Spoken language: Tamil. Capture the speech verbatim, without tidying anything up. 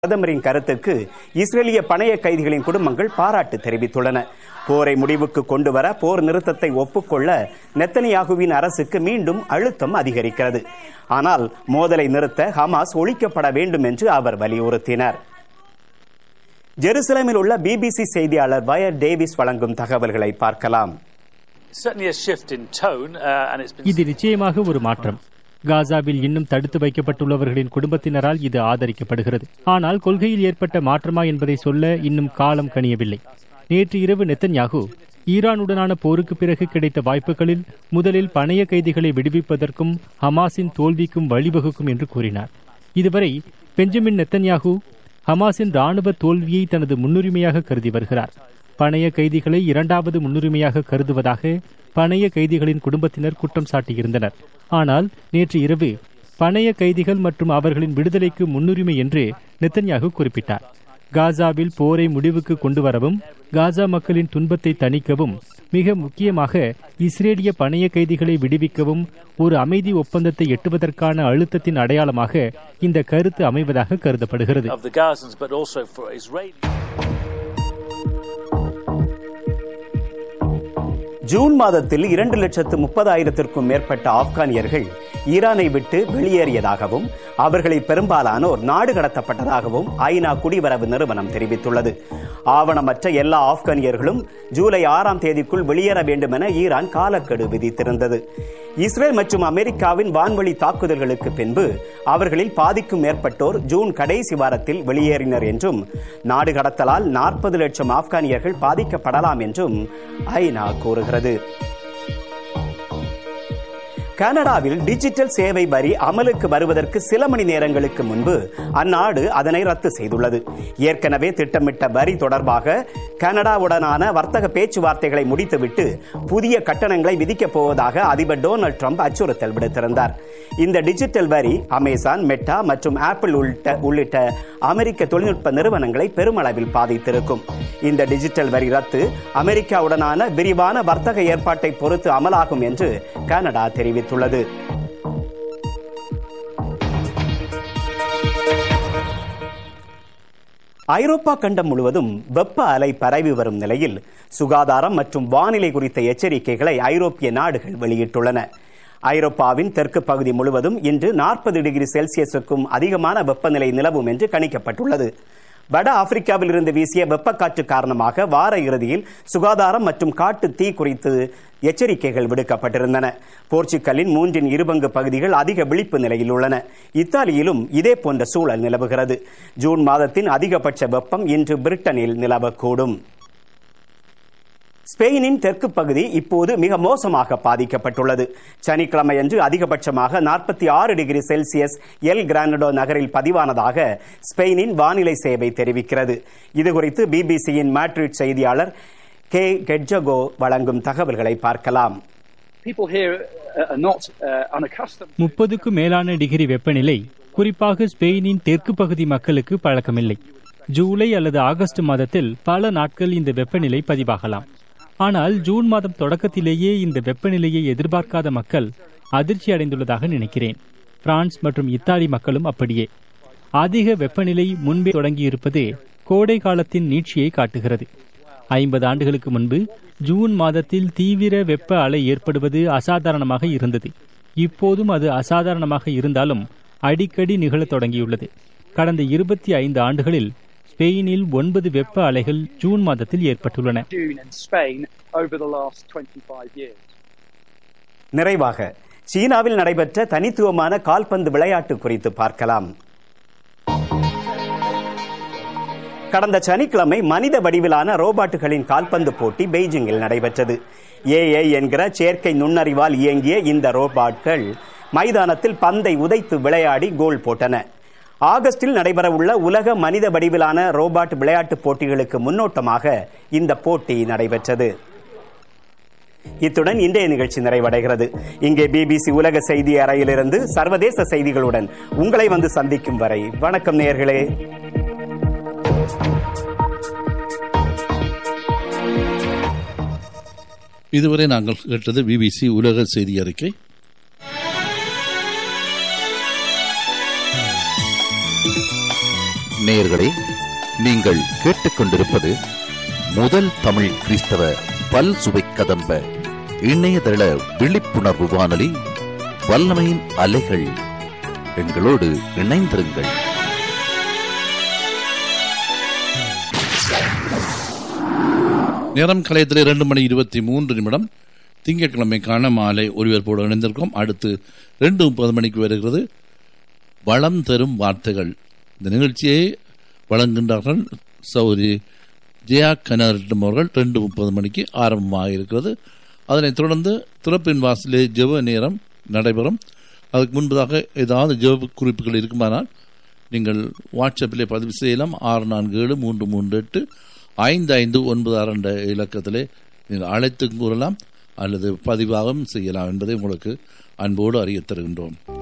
பிரதமரின் கருத்துக்கு இஸ்ரேலிய பணைய கைதிகளின் குடும்பங்கள் பாராட்டு தெரிவித்துள்ளன. போரை முடிவுக்கு கொண்டுவர போர் நிறுத்தத்தை ஒப்புக்கொள்ள நெத்தனியாகுவின் அரசுக்கு மீண்டும் அழுத்தம் அதிகரிக்கிறது. ஆனால் மோதலை நிறுத்த ஹமாஸ் ஒழிக்கப்பட வேண்டும் என்று அவர் வலியுறுத்தினார். ஜெருசலேமில் உள்ள பிபிசி செய்தியாளர் வயர் டேவிஸ் வழங்கும் தகவல்களை பார்க்கலாம். இது நிச்சயமாக ஒரு மாற்றம். காசாவில் இன்னும் தடுத்து வைக்கப்பட்டுள்ளவர்களின் குடும்பத்தினரால் இது ஆதரிக்கப்படுகிறது. ஆனால் கொள்கையில் ஏற்பட்ட மாற்றமா என்பதை சொல்ல இன்னும் காலம் கனியவில்லை. நேற்று இரவு நெத்தன்யாகு ஈரானுடனான போருக்கு பிறகு கிடைத்த வாய்ப்புகளில் முதலில் பணைய கைதிகளை விடுவிப்பதற்கும் ஹமாஸின் தோல்விக்கும் வழிவகுக்கும் என்று கூறினார். இதுவரை பெஞ்சமின் நெத்தன்யாகு ஹமாஸின் ராணுவ தோல்வியை தனது முன்னுரிமையாக கருதி வருகிறார். பணைய கைதிகளை இரண்டாவது முன்னுரிமையாக கருதுவதாக பணைய கைதிகளின் குடும்பத்தினர் குற்றம் சாட்டியிருந்தனர். ஆனால் நேற்று இரவு பணைய கைதிகள் மற்றும் அவர்களின் விடுதலைக்கு முன்னுரிமை என்று நெத்தன்யாகு குறிப்பிட்டார். காசாவில் போரை முடிவுக்கு கொண்டு வரவும் காசா மக்களின் துன்பத்தை தணிக்கவும் மிக முக்கியமாக இஸ்ரேலிய பணைய கைதிகளை விடுவிக்கவும் ஒரு அமைதி ஒப்பந்தத்தை எட்டுவதற்கான அழுத்தத்தின் அடையாளமாக இந்த கருத்து அமைவதாக கருதப்படுகிறது. ஜூன் மாதத்தில் இரண்டு லட்சத்து முப்பதாயிரத்திற்கும் மேற்பட்ட ஆப்கானியர்கள் ஈரானை விட்டு வெளியேறியதாகவும் அவர்களில் பெரும்பாலானோர் நாடு கடத்தப்பட்டதாகவும் ஐநா குடிவரவு நிறுவனம் தெரிவித்துள்ளது. ஆவணமற்ற எல்லா ஆப்கானியர்களும் ஜூலை ஆறாம் தேதிக்குள் வெளியேற வேண்டும் என ஈரான் காலக்கெடு விதித்திருந்தது. இஸ்ரேல் மற்றும் அமெரிக்காவின் வான்வழி தாக்குதல்களுக்கு பின்பு அவர்களில் பாதிக்கும் மேற்பட்டோர் ஜூன் கடைசி வாரத்தில் வெளியேறினர் என்றும் நாடு கடத்தலால் நாற்பது லட்சம் ஆப்கானியர்கள் பாதிக்கப்படலாம் என்றும் ஐநா கூறுகிறது. கனடாவில் டிஜிட்டல் சேவை வரி அமலுக்கு வருவதற்கு சில மணி நேரங்களுக்கு முன்பு அந்நாடு அதனை ரத்து செய்துள்ளது. ஏற்கனவே திட்டமிட்ட வரி தொடர்பாக கனடாவுடனான வர்த்தக பேச்சுவார்த்தைகளை முடித்துவிட்டு புதிய கட்டணங்களை விதிக்கப் போவதாக அதிபர் டொனால்ட் ட்ரம்ப் அச்சுறுத்தல் விடுத்திருந்தார். இந்த டிஜிட்டல் வரி அமேசான், மெட்டா மற்றும் ஆப்பிள் உள்ளிட்ட உள்ளிட்ட அமெரிக்க தொழில்நுட்ப நிறுவனங்களை பெருமளவில் பாதித்திருக்கும். இந்த டிஜிட்டல் வரி ரத்து அமெரிக்காவுடனான விரிவான வர்த்தக ஏற்பாட்டை பொறுத்து அமலாகும் என்று கனடா தெரிவித்துள்ளது. ஐரோப்பா கண்டம் முழுவதும் வெப்ப அலை பரவி வரும் நிலையில் சுகாதாரம் மற்றும் வானிலை குறித்த எச்சரிக்கைகளை ஐரோப்பிய நாடுகள் வெளியிட்டுள்ளன. ஐரோப்பாவின் தெற்கு பகுதி முழுவதும் இன்று நாற்பது டிகிரி செல்சியஸுக்கும் அதிகமான வெப்பநிலை நிலவும் என்று கணிக்கப்பட்டுள்ளது. வட ஆப்பிரிக்காவில் இருந்து வீசிய வெப்பக்காற்று காரணமாக வார இறுதியில் சுகாதாரம் மற்றும் காட்டு தீ குறித்து எச்சரிக்கைகள் விடுக்கப்பட்டிருந்தன. போர்ச்சுகலின் மூன்றின் இருபங்கு பகுதிகள் அதிக விழிப்பு நிலையில் உள்ளன. இத்தாலியிலும் இதே போன்ற சூழல் நிலவுகிறது. ஜூன் மாதத்தின் அதிகபட்ச வெப்பம் இன்று பிரிட்டனில் நிலவக்கூடும். ஸ்பெயினின் தெற்கு பகுதி இப்போது மிக மோசமாக பாதிக்கப்பட்டுள்ளது. சனிக்கிழமையன்று அதிகபட்சமாக நாற்பத்தி ஆறு டிகிரி செல்சியஸ் எல் கிரானடோ நகரில் பதிவானதாக ஸ்பெயினின் வானிலை சேவை தெரிவிக்கிறது. இதுகுறித்து பிபிசியின் மேட்ரிட் செய்தியாளர் கே கெட்ஜகோ வழங்கும் தகவல்களை பார்க்கலாம். முப்பதுக்கும் மேலான டிகிரி வெப்பநிலை குறிப்பாக ஸ்பெயினின் தெற்கு பகுதி மக்களுக்கு பழக்கமில்லை. ஜூலை அல்லது ஆகஸ்ட் மாதத்தில் பல நாட்கள் இந்த வெப்பநிலை பதிவாகலாம். ஆனால் ஜூன் மாதம் தொடக்கத்திலேயே இந்த வெப்பநிலையை எதிர்பார்க்காத மக்கள் அதிர்ச்சி அடைந்துள்ளதாக நினைக்கிறேன். பிரான்ஸ் மற்றும் இத்தாலி மக்களும் அப்படியே. அதிக வெப்பநிலை முன்பே தொடங்கியிருப்பது கோடை காலத்தின் நீட்சியை காட்டுகிறது. ஐம்பது ஆண்டுகளுக்கு முன்பு ஜூன் மாதத்தில் தீவிர வெப்ப அலை ஏற்படுவது அசாதாரணமாக இருந்தது. இப்போதும் அது அசாதாரணமாக இருந்தாலும் அடிக்கடி நிகழத் தொடங்கியுள்ளது. கடந்த இருபத்தி ஐந்து ஆண்டுகளில் ஸ்பெயினில் ஒன்பது வெப்ப அலைகள் ஜூன் மாதத்தில் ஏற்பட்டுள்ளன. நிறைவாக சீனாவில் நடைபெற்ற தனித்துவமான கால்பந்து விளையாட்டு குறித்து பார்க்கலாம். கடந்த சனிக்கிழமை மனித வடிவிலான ரோபாட்டுகளின் கால்பந்து போட்டி பெய்ஜிங்கில் நடைபெற்றது. ஏஐ என்கிற செயற்கை நுண்ணறிவால் இயங்கிய இந்த ரோபாட்கள் மைதானத்தில் பந்தை உதைத்து விளையாடி கோல் போட்டன. ஆகஸ்டில் நடைபெறவுள்ள உலக மனித வடிவிலான ரோபாட் விளையாட்டுப் போட்டிகளுக்கு முன்னோட்டமாக இந்த போட்டி நடைபெற்றது. இத்துடன் இன்றைய நிகழ்ச்சி நிறைவடைகிறது. இங்கே பிபிசி உலக செய்தி அறையிலிருந்து சர்வதேச செய்திகளுடன் உங்களை வந்து சந்திக்கும் வரை வணக்கம் நேயர்களே. இதுவரை நாங்கள் கேட்டது பிபிசி உலக செய்தி அறிக்கை. நேயர்களே, நீங்கள் கேட்டுக்கொண்டிருப்பது முதல் தமிழ் கிறிஸ்தவ பல் சுவை கதம்ப இணையதள விழிப்புணர்வு வானொலி வல்லமையின் அலைகள். எங்களோடு இணைந்திருங்கள். நேரம் கலையத்தில் இரண்டு மணி இருபத்தி மூன்று நிமிடம். திங்கட்கிழமைக்கான மாலை ஒருவர்போடு இணைந்திருக்கோம். அடுத்து ரெண்டு முப்பது மணிக்கு வருகிறது வளம் தரும் வார்த்தைகள். இந்த நிகழ்ச்சியை வழங்குகின்றார்கள் சௌரி ஜெயா கனரிடம் அவர்கள். ரெண்டு முப்பது மணிக்கு ஆரம்பமாக இருக்கிறது. அதனைத் தொடர்ந்து திறப்பின் வாசலே ஜெப நேரம் நடைபெறும். அதுக்கு முன்பதாக ஏதாவது ஜெப குறிப்புகள் இருக்குமானால் நீங்கள் வாட்ஸ்அப்பிலே பதிவு செய்யலாம். ஆறு நான்கு ஏழு மூன்று மூன்று எட்டு ஐந்து ஐந்து ஒன்பது ஆறு என்ற இலக்கத்திலே நீங்கள் அழைத்து கூறலாம் அல்லது பதிவாகவும் செய்யலாம் என்பதை உங்களுக்கு அன்போடு அறிய தருகின்றோம்.